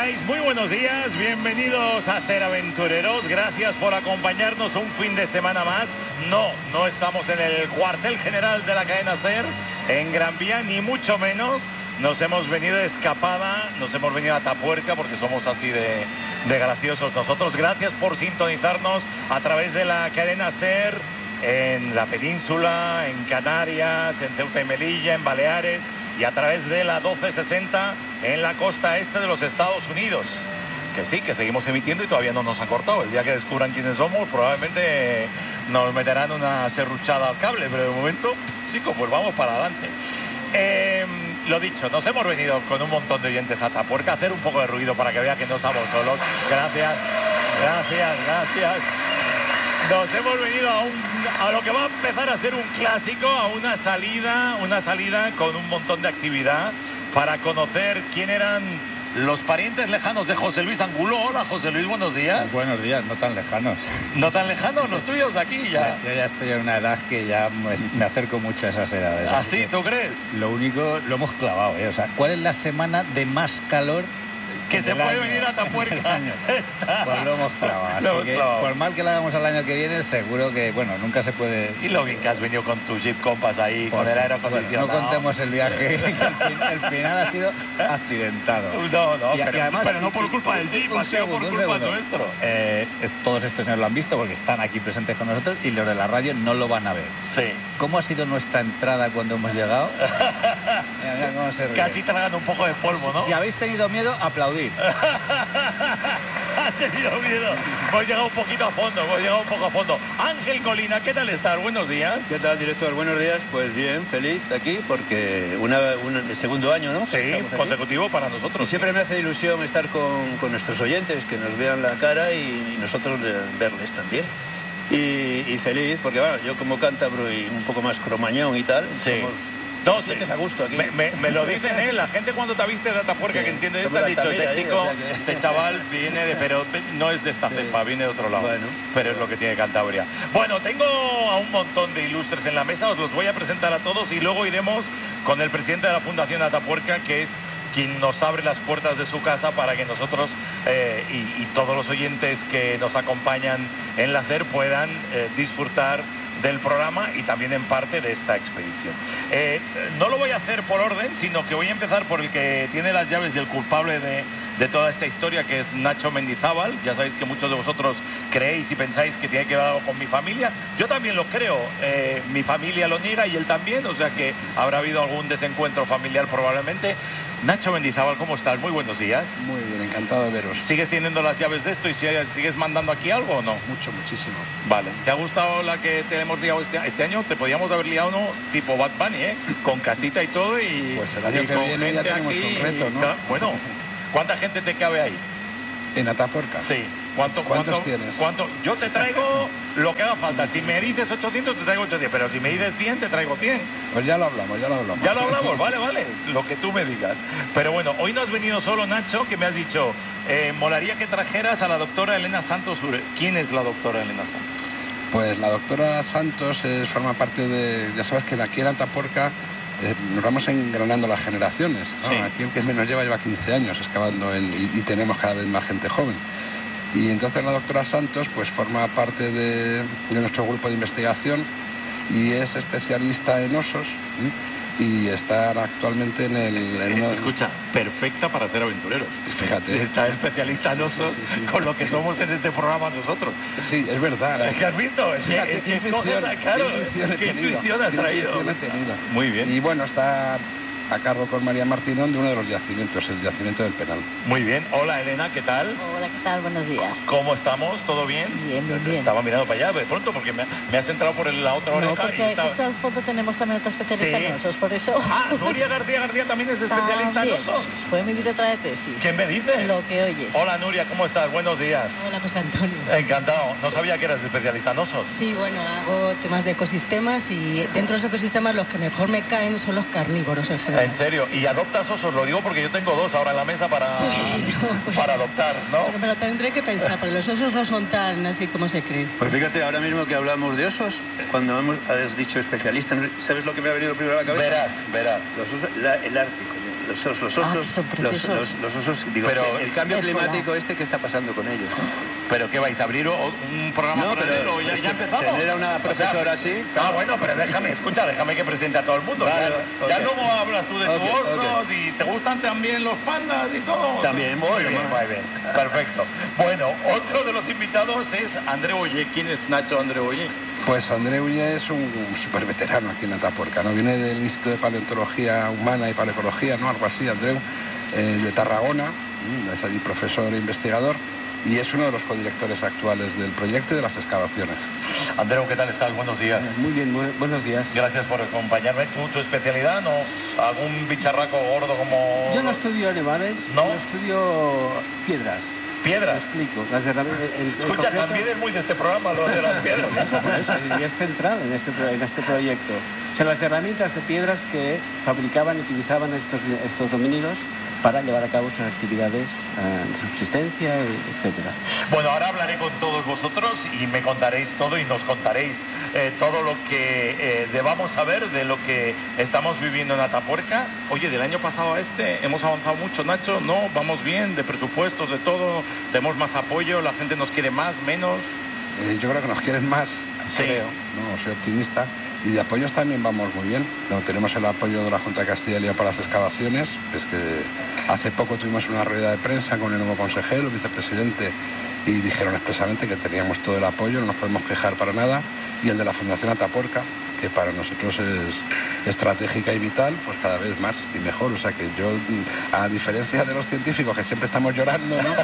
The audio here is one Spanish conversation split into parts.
estáis? Muy buenos días, bienvenidos a Ser Aventureros. Gracias por acompañarnos un fin de semana más. No estamos en el cuartel general de la cadena Ser, en Gran Vía, ni mucho menos. Nos hemos venido de escapada, nos hemos venido a Atapuerca porque somos así de graciosos nosotros. Gracias por sintonizarnos a través de la cadena Ser en la península, en Canarias, en Ceuta y Melilla, en Baleares, y a través de la 1260 en la costa este de los Estados Unidos. Que sí, que seguimos emitiendo y todavía no nos han cortado. El día que descubran quiénes somos, probablemente nos meterán una serruchada al cable, pero de momento, chicos, pues vamos para adelante. Lo dicho, nos hemos venido con un montón de oyentes a Atapuerca a hacer un poco de ruido para que vea que no estamos solos. Gracias. Nos hemos venido a lo que va a empezar a ser un clásico, a una salida con un montón de actividad para conocer quién eran los parientes lejanos de José Luis Angulo. Hola, José Luis, buenos días. Buenos días, no tan lejanos. ¿No tan lejanos los tuyos aquí ya? Yo ya estoy en una edad que ya me acerco mucho a esas edades. ¿Ah, sí? ¿Tú crees? Lo único, lo hemos clavado, ¿eh? O sea, ¿cuál es la semana de más calor que se puede venir a Atapuerca? Pues lo hemos clavado. Así que, por mal que lo hagamos al año que viene, seguro que, bueno, nunca se puede... Y lo bien que has venido con tu Jeep Compass ahí, pues con el aire acondicionado. Bueno, no contemos el viaje, que el final ha sido accidentado. Pero no por culpa del Jeep, ha sido por culpa nuestro. Todos estos señores lo han visto porque están aquí presentes con nosotros y los de la radio no lo van a ver. Sí. ¿Cómo ha sido nuestra entrada cuando hemos llegado? Mira cómo se ríe. Casi tragando un poco de polvo, ¿no? Si habéis tenido miedo, aplaudid. Ha tenido miedo. Hemos llegado un poquito a fondo, Ángel Colina, ¿qué tal estás? Buenos días. ¿Qué tal, director? Buenos días. Pues bien, feliz aquí porque el segundo año, ¿no? Sí, consecutivo para nosotros. Y siempre me hace ilusión estar con nuestros oyentes, que nos vean la cara y nosotros verles también. Y feliz porque, bueno, yo como cántabro y un poco más cromañón y tal, sí. No, sientes a gusto aquí. Me lo dicen, la gente cuando te viste de Atapuerca, que entiende esto, ha dicho, ese chico, este chaval viene pero no es de esta cepa, viene de otro lado. Bueno, pero es lo que tiene Cantabria. Bueno, tengo a un montón de ilustres en la mesa, os los voy a presentar a todos y luego iremos con el presidente de la Fundación Atapuerca, que es quien nos abre las puertas de su casa para que nosotros y todos los oyentes que nos acompañan en la SER puedan disfrutar del programa y también en parte de esta expedición. No lo voy a hacer por orden, sino que voy a empezar por el que tiene las llaves y el culpable de toda esta historia, que es Nacho Mendizábal. Ya sabéis que muchos de vosotros creéis y pensáis que tiene que ver algo con mi familia. Yo también lo creo. Mi familia lo niega y él también, o sea que habrá habido algún desencuentro familiar probablemente. Nacho Mendizábal, ¿cómo estás? Muy buenos días. Muy bien, encantado de veros. ¿Sigues teniendo las llaves de esto y sigues mandando aquí algo o no? Muchísimo. Vale. ¿Te ha gustado la que te hemos liado este año? Te podíamos haber liado uno tipo Bad Bunny, con casita y todo y... Pues el año que viene ya tenemos un reto, ¿no? Bueno, ¿cuánta gente te cabe ahí? ¿En Atapuerca? Sí. ¿Cuántos tienes? Yo te traigo lo que haga falta. Si me dices 800, te traigo 800. Pero si me dices 100, te traigo 100. Pues ya lo hablamos. Ya lo hablamos, vale. Lo que tú me digas. Pero bueno, hoy no has venido solo, Nacho, que me has dicho, molaría que trajeras a la doctora Elena Santos. ¿Quién es la doctora Elena Santos? Pues la doctora Santos forma parte de... Ya sabes que aquí en Atapuerca nos vamos engranando las generaciones, ¿no? Sí. Aquí el que menos lleva 15 años excavando y tenemos cada vez más gente joven. Y entonces la doctora Santos pues forma parte de nuestro grupo de investigación y es especialista en osos y está actualmente en Escucha, perfecta para ser aventureros. Fíjate. Si está especialista en osos, sí. Con lo que somos en este programa nosotros. Sí, es verdad. ¿Es que has visto? Fíjate, ¿qué intuición has traído? Muy bien. Y bueno, está a cargo con María Martínón de uno de los yacimientos, el yacimiento del Penal. Muy bien. Hola, Elena, ¿qué tal? Hola, ¿qué tal? Buenos días. ¿Cómo estamos? ¿Todo bien? Bien. Estaba mirando para allá de pronto porque me has entrado por la otra oreja. No, porque justo al fondo tenemos también otra especialista en osos, por eso... Nuria García también es especialista en osos. Fue mi directora de tesis. ¿Qué me dices? Lo que oyes. Hola, Nuria, ¿cómo estás? Buenos días. Hola, José Antonio. Encantado. No sabía que eras especialista en osos. Sí, bueno, hago temas de ecosistemas y dentro de los ecosistemas los que mejor me caen son los carnívoros en general. ¿En serio? Sí. ¿Y adoptas osos? Lo digo porque yo tengo 2 ahora en la mesa para adoptar, ¿no? Pero me lo tendré que pensar, porque los osos no son tan así como se cree. Pues fíjate, ahora mismo que hablamos de osos, cuando has dicho especialista, ¿sabes lo que me ha venido primero a la cabeza? Verás. Los osos, el Ártico. los osos, digo, pero el cambio climático que está pasando con ellos, ¿no? ¿Pero qué vais a abrir un programa paralelo? Ya empezamos. Tener a una profesora así. Bueno, pero déjame que presente a todo el mundo. Claro, ya luego hablas tú de tus osos y te gustan también los pandas y todo. También, muy bien. Perfecto. Bueno, otro de los invitados es André Ollé. ¿Quién es Nacho André Ollé? Pues André Ollé es un súper veterano aquí en Atapuerca, ¿no? Viene del Instituto de Paleontología Humana y Paleoecología, ¿no? Algo así, Andreu, de Tarragona, es allí profesor e investigador, y es uno de los codirectores actuales del proyecto y de las excavaciones. Andreu, ¿qué tal estás? Buenos días. Muy bien, buenos días. Gracias por acompañarme. ¿Tu especialidad, no? ¿Algún bicharraco gordo como...? Yo no estudio animales, ¿no? Yo estudio piedras. ¿Piedras? Te explico. Las herramientas, Escucha, concreto, también es muy de este programa lo de las piedras. Por eso, y es central en este proyecto. O sea, las herramientas de piedras que fabricaban y utilizaban estos homínidos para llevar a cabo sus actividades de subsistencia, etcétera. Bueno, ahora hablaré con todos vosotros y me contaréis todo y nos contaréis todo lo que debamos saber de lo que estamos viviendo en Atapuerca. Oye, del año pasado a hemos avanzado mucho, Nacho, ¿no? Vamos bien, de presupuestos, de todo, tenemos más apoyo, la gente nos quiere más, menos. Yo creo que nos quieren más, sí. Creo, no soy optimista. Y de apoyos también vamos muy bien. No, tenemos el apoyo de la Junta de Castilla y León para las excavaciones. Es que hace poco tuvimos una rueda de prensa con el nuevo consejero, el vicepresidente, y dijeron expresamente que teníamos todo el apoyo, no nos podemos quejar para nada. Y el de la Fundación Atapuerca, que para nosotros es estratégica y vital, pues cada vez más y mejor. O sea que yo, a diferencia de los científicos que siempre estamos llorando, ¿no?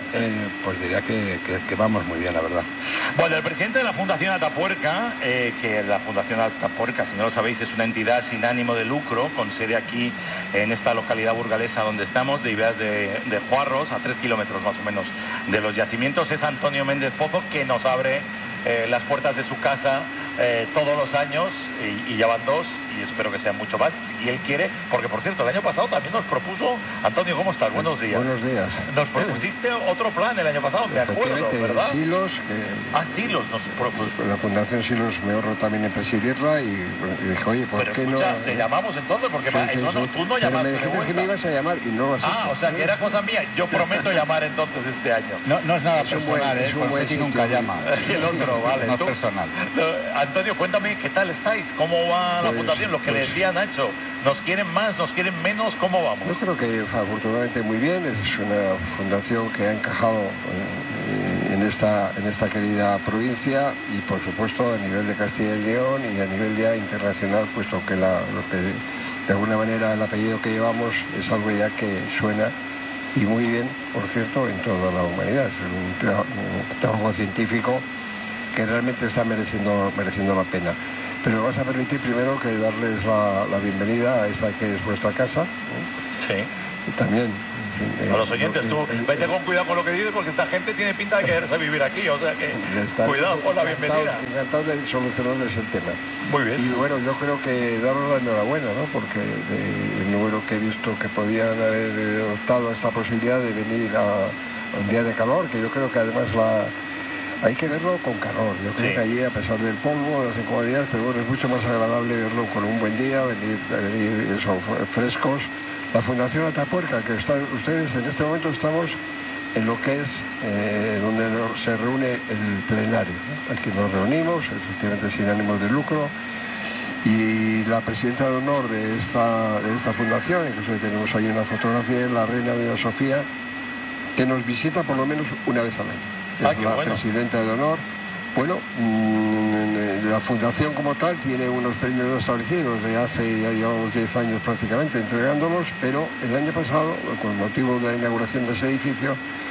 Pues diría que vamos muy bien, la verdad. Bueno, el presidente de la Fundación Atapuerca, que la Fundación Atapuerca, si no lo sabéis, es una entidad sin ánimo de lucro, con sede aquí en esta localidad burgalesa donde estamos, de Ibeas de Juarros, a 3 kilómetros más o menos de los yacimientos, es Antonio Méndez Pozo, que nos abre las puertas de su casa todos los años y ya van 2 y espero que sean mucho más si él quiere, porque por cierto el año pasado también nos propuso, Antonio, ¿cómo estás? Buenos días. Buenos días. Nos propusiste otro plan el año pasado, me acuerdo, ¿verdad? Silos. Silos nos propuso. La Fundación Silos me ahorro también en presidirla y dije, oye, ¿por qué escucha, no? Te llamamos entonces porque tú no llamaste. Pero me dijiste que me ibas a llamar y no lo has hecho. O sea, que era cosa mía. Yo prometo llamar entonces este año. No es nada personal, porque nunca llama. El otro, vale. No es personal. Antonio, cuéntame, ¿qué tal estáis? ¿Cómo va la Fundación? Lo que le decía Nacho, ¿nos quieren más, nos quieren menos? ¿Cómo vamos? Yo creo que afortunadamente muy bien. Es una fundación que ha encajado en esta querida provincia y por supuesto a nivel de Castilla y León y a nivel ya internacional, puesto que de alguna manera el apellido que llevamos es algo ya que suena y muy bien, por cierto, en toda la humanidad. Es un trabajo científico que realmente está mereciendo la pena. Pero vas a permitir primero que darles la bienvenida a esta que es vuestra casa, ¿no? Sí. Y también a los oyentes, vete con cuidado con lo que dices porque esta gente tiene pinta de quererse vivir aquí, o sea que cuidado con la bienvenida. Encantado de solucionarles el tema. Muy bien. Y bueno, yo creo que daros la enhorabuena, ¿no? Porque el número que he visto que podían haber optado a esta posibilidad de venir a un día de calor, que yo creo que además hay que verlo con calor. Yo creo que allí, a pesar del polvo, de las incomodidades, pero bueno, es mucho más agradable verlo con un buen día, venir frescos. La Fundación Atapuerca, que ustedes en este momento estamos en lo que es donde se reúne el plenario, ¿no? Aquí nos reunimos, efectivamente sin ánimos de lucro, y la presidenta de honor de esta fundación, incluso tenemos ahí una fotografía, es la reina de Sofía, que nos visita por lo menos una vez al año. Es la presidenta de honor. Bueno, la fundación como tal tiene unos premios establecidos de hace ya llevamos 10 años prácticamente entregándolos, pero el año pasado, con motivo de la inauguración de ese edificio,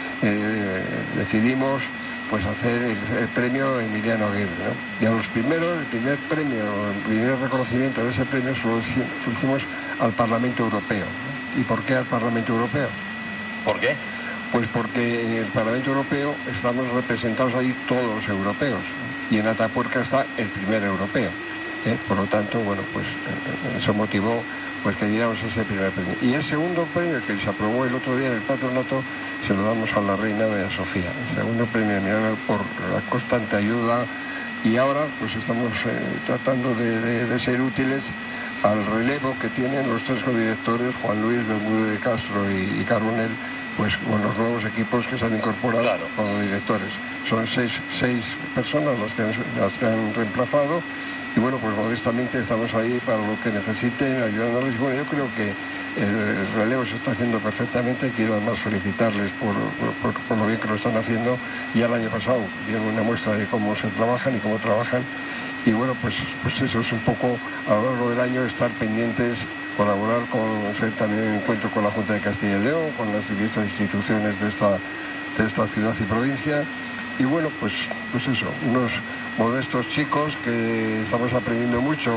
decidimos pues hacer el premio Emiliano Aguirre, ¿no? Y a el primer premio, el primer reconocimiento de ese premio lo hicimos al Parlamento Europeo, ¿no? ¿Y por qué al Parlamento Europeo? ¿Por qué? Pues porque en el Parlamento Europeo estamos representados ahí todos los europeos y en Atapuerca está el primer europeo. Por lo tanto, bueno, pues eso motivó pues que diéramos ese primer premio. Y el segundo premio que se aprobó el otro día en el patronato se lo damos a la reina de Sofía. El segundo premio por la constante ayuda y ahora pues estamos tratando de ser útiles al relevo que tienen los 3 codirectores, Juan Luis, Bermúdez de Castro y Carbonell, pues con los nuevos equipos que se han incorporado como directores. Son 6 personas las que han reemplazado, y bueno, pues modestamente estamos ahí para lo que necesiten, ayudándoles. Y bueno, yo creo que el relevo se está haciendo perfectamente. Quiero además felicitarles por lo bien que lo están haciendo. Ya el año pasado dieron una muestra de cómo se trabajan y cómo trabajan. Y bueno, pues eso es un poco a lo largo del año estar pendientes, colaborar hacer también un encuentro con la Junta de Castilla y León, con las diversas instituciones de esta ciudad y provincia. Y bueno, pues eso, unos modestos chicos que estamos aprendiendo mucho.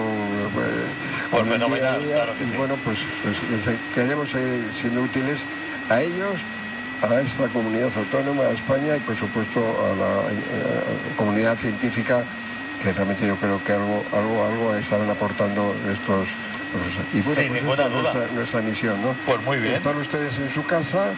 Pues fenomenal, claro que y sí. bueno, pues queremos seguir siendo útiles a ellos, a esta comunidad autónoma, a España y por supuesto a la comunidad científica, que realmente yo creo que algo estarán aportando estos profesores. Y bueno, sin pues ninguna duda. Nuestra misión, ¿no? Pues muy bien. Están ustedes en su casa,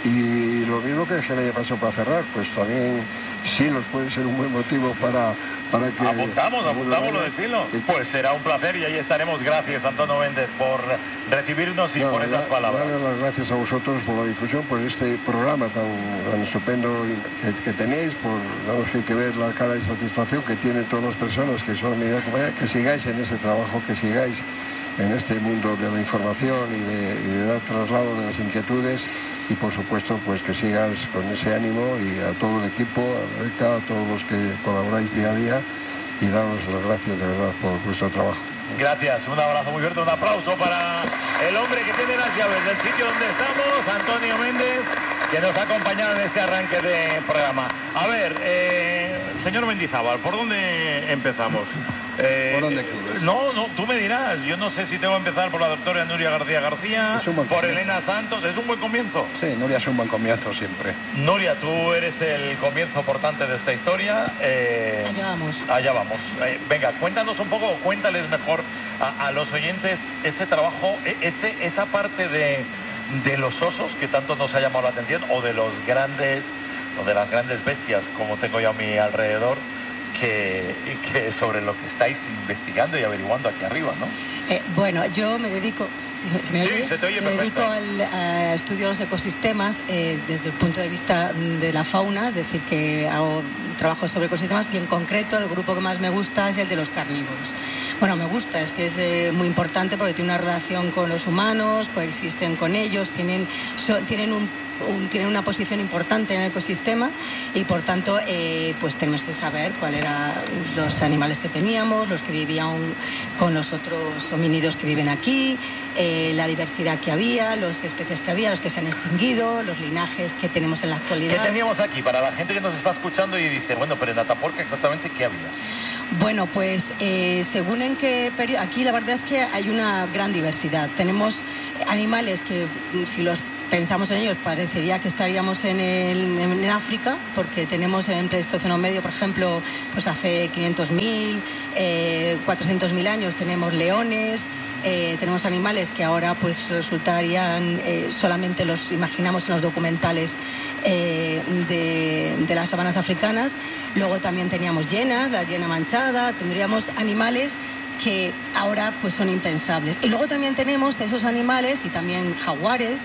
y lo mismo que el año pasado para cerrar, pues también Silos puede ser un buen motivo para que... Apuntamos lo de Silos. Pues será un placer y ahí estaremos. Gracias, Antonio Méndez, por recibirnos y por esas palabras. Darle las gracias a vosotros por la difusión, por este programa tan estupendo que tenéis, por darnos que ver la cara de satisfacción que tienen todas las personas que son media compañía, que sigáis en ese trabajo, que sigáis en este mundo de la información y de dar traslado de las inquietudes. Y por supuesto, pues que sigas con ese ánimo, y a todo el equipo, a Rebeca, a todos los que colaboráis día a día, y daros las gracias de verdad por vuestro trabajo. Gracias, un abrazo muy fuerte, un aplauso para el hombre que tiene las llaves del sitio donde estamos, Antonio Méndez, que nos ha acompañado en este arranque de programa. A ver, señor Mendizábal, ¿por dónde empezamos? ¿Por dónde quieres? No, tú me dirás. Yo no sé si tengo que empezar por la doctora Nuria García, por Elena Santos. ¿Es un buen comienzo? Sí, Nuria es un buen comienzo siempre. Nuria, tú eres el comienzo portante de esta historia. Allá vamos. Venga, cuéntanos un poco, o cuéntales mejor a los oyentes ese trabajo, esa parte de los osos que tanto nos ha llamado la atención, o de los grandes, o de las grandes bestias, como tengo yo a mi alrededor, que sobre lo que estáis investigando y averiguando aquí arriba, ¿no? Bueno, yo me dedico, ¿se me oye? Sí, se te oye me perfecto. dedico al estudio de los ecosistemas desde el punto de vista de la fauna, es decir, que hago trabajo sobre ecosistemas, y en concreto el grupo que más me gusta es el de los carnívoros. Bueno, me gusta, es que es muy importante porque tiene una relación con los humanos, coexisten con ellos, tienen una posición importante en el ecosistema, y por tanto pues tenemos que saber cuáles eran los animales que teníamos, los que vivían con los otros homínidos que viven aquí, la diversidad que había, las especies que había, los que se han extinguido, los linajes que tenemos en la actualidad. ¿Qué teníamos aquí? Para la gente que nos está escuchando y dice, bueno, pero en Atapuerca exactamente ¿qué había? Bueno, pues según en qué periodo, aquí la verdad es que hay una gran diversidad. Tenemos animales que, si los pensamos en ellos, parecería que estaríamos en África, porque tenemos en Pleistoceno medio, por ejemplo, pues hace 500.000, 400.000 años tenemos leones, tenemos animales que ahora pues resultarían, solamente los imaginamos en los documentales de las sabanas africanas. Luego también teníamos hienas, la hiena manchada, tendríamos animales que ahora pues son impensables. Y luego también tenemos esos animales, y también jaguares,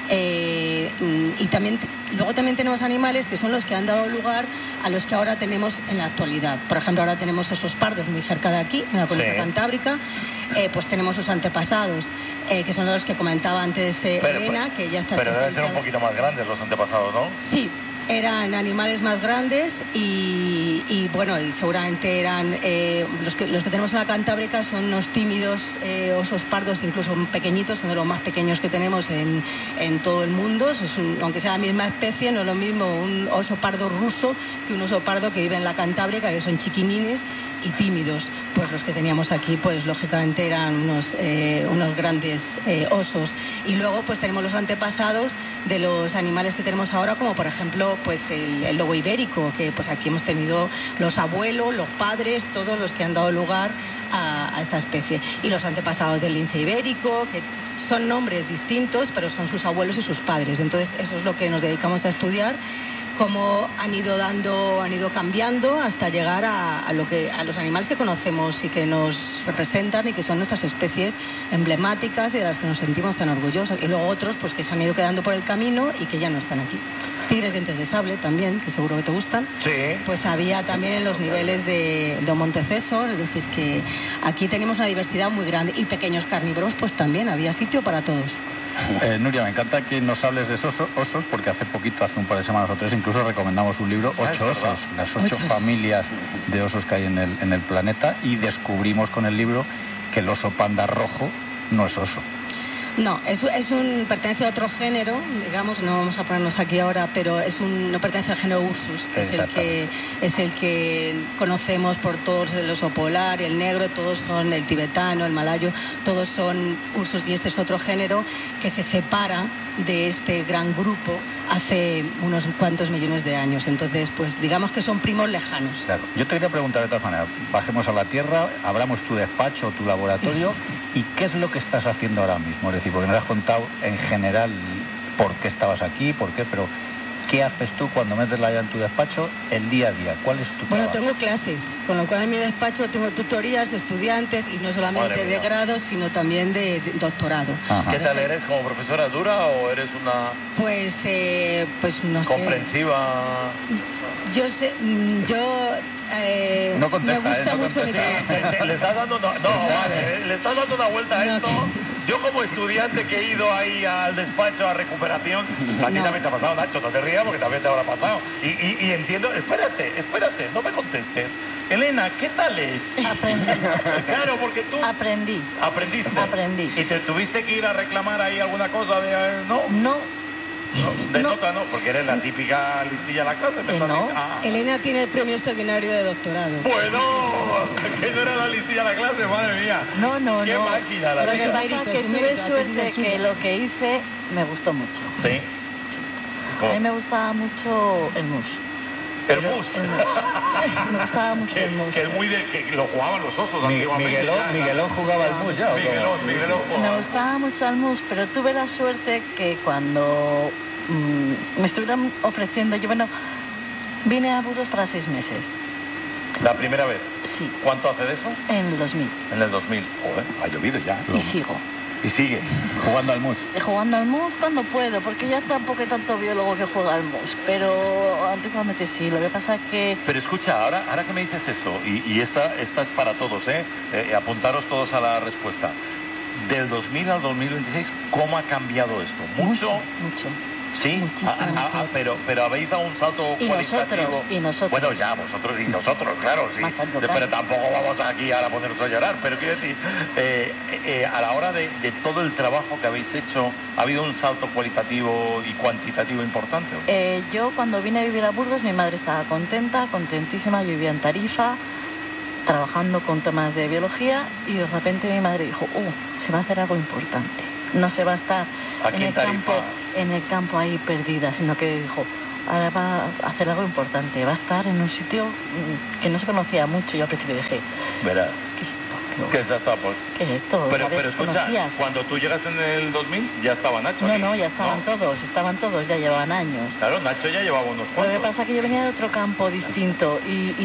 luego también tenemos animales que son los que han dado lugar a los que ahora tenemos en la actualidad. Por ejemplo, ahora tenemos osos pardos muy cerca de aquí, en la cornisa cantábrica. Pues tenemos sus antepasados, que son los que comentaba antes Elena, que ya está... Pero deben ser un poquito más grandes los antepasados, ¿no? Sí. Eran animales más grandes y bueno, y seguramente eran los que tenemos en la Cantábrica son unos tímidos osos pardos, incluso pequeñitos, son de los más pequeños que tenemos en todo el mundo. Aunque sea la misma especie, no es lo mismo un oso pardo ruso que un oso pardo que vive en la Cantábrica, que son chiquinines y tímidos. Pues los que teníamos aquí, pues lógicamente eran unos grandes osos. Y luego pues tenemos los antepasados de los animales que tenemos ahora, como por ejemplo pues el lobo ibérico, que pues aquí hemos tenido los abuelos, los padres, todos los que han dado lugar a esta especie. Y los antepasados del lince ibérico, que son nombres distintos, pero son sus abuelos y sus padres. Entonces eso es lo que nos dedicamos a estudiar, cómo han ido cambiando hasta llegar a los animales que conocemos queremos y que nos representan y que son nuestras especies emblemáticas y de las que nos sentimos tan orgullosas. Y luego otros pues que se han ido quedando por el camino y que ya no están aquí. Tigres dientes de sable también, que seguro que te gustan. Sí. Pues había también en los niveles de Montecesor, es decir, que aquí tenemos una diversidad muy grande y pequeños carnívoros, pues también había sitio para todos. Nuria, me encanta que nos hables de esos osos, porque hace un par de semanas o 3, incluso recomendamos un libro, 8 osos, las 8 familias de osos que hay en el planeta, y descubrimos con el libro que el oso panda rojo no es oso. No, pertenece a otro género, digamos, no vamos a ponernos aquí ahora, pero no pertenece al género Ursus, que es el que conocemos por todos, el oso polar y el negro, todos son el tibetano, el malayo, todos son Ursus, y este es otro género que se separa de este gran grupo hace unos cuantos millones de años. Entonces, pues digamos que son primos lejanos. Claro. Yo te quería preguntar de todas maneras, bajemos a la tierra, abramos tu despacho, tu laboratorio, ¿y qué es lo que estás haciendo ahora mismo? Es decir, porque nos has contado en general por qué estabas aquí, por qué, pero ¿qué haces tú cuando metes la llave en tu despacho el día a día? ¿Cuál es tu trabajo? Bueno, tengo clases, con lo cual en mi despacho tengo tutorías de estudiantes, y no solamente de grado, sino también de doctorado. Ajá. ¿Qué tal eres como profesora? ¿Dura o eres una...? Pues no sé. ¿Comprensiva? No contesta, me gusta mucho mi trabajo. Le estás dando le estás dando una vuelta a esto. Yo como estudiante que he ido ahí al despacho a recuperación, a ti también te ha pasado, Nacho, no te rías porque también te habrá pasado. Y entiendo, espérate, no me contestes. Elena, ¿qué tal es? Aprendí. Claro, porque tú... ¿Aprendiste? Aprendí. ¿Y te tuviste que ir a reclamar ahí alguna cosa de...? ¿No? No. Nota no, porque eres la típica listilla de la clase. Elena tiene el premio extraordinario de doctorado. Bueno, que no era la listilla de la clase, madre mía. No. Qué máquina la Lo tía. que pasa es que tuve suerte que lo que hice me gustó mucho. ¿Sí? A mí me gustaba mucho el mus. ¿El mus? Me gustaba mucho el mus. Que lo jugaban los osos antiguamente. Miguelón jugaba al mus ya. Miguelón jugaba. Me gustaba mucho el mus, pero tuve la suerte que cuando me estuvieron ofreciendo, vine a Burgos para 6 meses. ¿La primera vez? Sí. ¿Cuánto hace de eso? En el 2000. En el 2000. Joder, ha llovido ya. Y sigo. ¿Y sigues? Jugando al mus. Jugando al mus cuando puedo, porque ya tampoco hay tanto biólogo que juega al mus, pero antiguamente sí. Lo que pasa es que... Pero escucha, ahora que me dices eso, y esta es para todos, apuntaros todos a la respuesta. Del 2000 al 2026, ¿cómo ha cambiado esto? Mucho. Sí, pero habéis dado un salto cualitativo. Y nosotros. Bueno, ya, vosotros y nosotros, claro, sí. Pero tampoco vamos aquí ahora a ponernos a llorar. Pero quiero decir, a la hora de todo el trabajo que habéis hecho, ¿ha habido un salto cualitativo y cuantitativo importante? Yo cuando vine a vivir a Burgos, mi madre estaba contentísima. Yo vivía en Tarifa, trabajando con temas de biología, y de repente mi madre dijo, se va a hacer algo importante. No se va a estar en el campo ahí perdida, sino que dijo, ahora va a hacer algo importante, va a estar en un sitio que no se conocía mucho. Yo al principio dije, verás, ¿qué es esto? ¿Qué es esto? ¿Qué es esto? Pero escucha, cuando tú llegaste en el 2000 ya estaba Nacho. No, ya estaban todos, ya llevaban años. Claro, Nacho ya llevaba unos cuantos. Lo que pasa es que yo venía de otro campo distinto y